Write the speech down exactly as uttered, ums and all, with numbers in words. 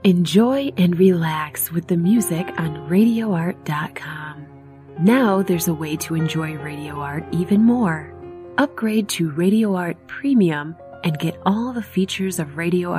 Enjoy and relax with the music on radio art dot com. Now there's a way to enjoy Radio Art even more. Upgrade to Radio Art Premium and get all the features of Radio